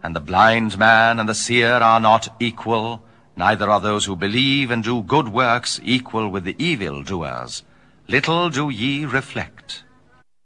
And the blind man and the seer are not equal, neither are those who believe and do good works equal with the evil doers. Little do ye reflect.